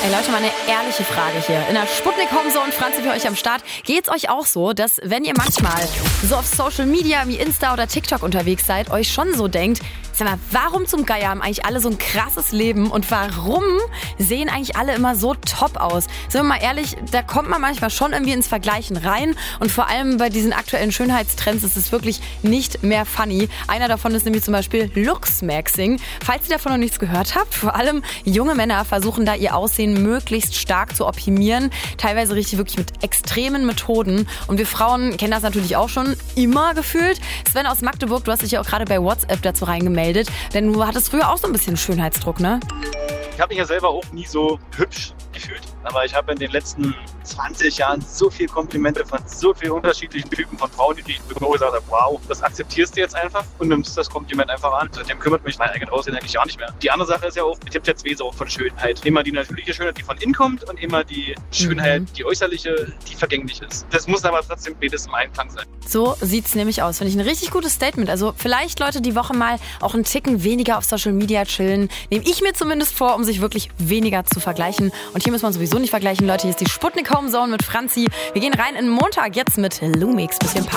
Ey Leute, mal eine ehrliche Frage hier. In der Sputnik Homezone, Franzi für euch am Start. Geht's euch auch so, dass wenn ihr manchmal so auf Social Media wie Insta oder TikTok unterwegs seid, euch schon so denkt, sag mal, warum zum Geier haben eigentlich alle so ein krasses Leben und warum sehen eigentlich alle immer so top aus? Sind wir mal ehrlich, da kommt man manchmal schon irgendwie ins Vergleichen rein und vor allem bei diesen aktuellen Schönheitstrends ist es wirklich nicht mehr funny. Einer davon ist nämlich zum Beispiel Looksmaxing. Falls ihr davon noch nichts gehört habt, vor allem junge Männer versuchen da ihr Aussehen möglichst stark zu optimieren, teilweise richtig wirklich mit extremen Methoden und wir Frauen kennen das natürlich auch schon immer gefühlt. Sven aus Magdeburg, du hast dich ja auch gerade bei WhatsApp dazu reingemeldet, denn du hattest früher auch so ein bisschen Schönheitsdruck, ne? Ich habe mich ja selber auch nie so hübsch gefühlt, aber ich habe in den letzten 20 Jahren so viele Komplimente von so vielen unterschiedlichen Typen von Frauen, die ich bekommen gesagt habe, wow, das akzeptierst du jetzt einfach und nimmst das Kompliment einfach an. Seitdem kümmert mich mein eigenes Aussehen eigentlich gar nicht mehr. Die andere Sache ist ja auch, es gibt ja zwei Sorten von Schönheit. Immer die natürliche Schönheit, die von innen kommt und immer die Schönheit, die äußerliche, die vergänglich ist. Das muss aber trotzdem beides im Einklang sein. So sieht's nämlich aus. Finde ich ein richtig gutes Statement. Also vielleicht Leute die Woche mal auch einen Ticken weniger auf Social Media chillen. Nehme ich mir zumindest vor, um sich wirklich weniger zu vergleichen. Und hier muss man sowieso nicht vergleichen, Leute. Hier ist die Sputnik Homezone mit Franzi. Wir gehen rein in den Montag jetzt mit Lumix. Bisschen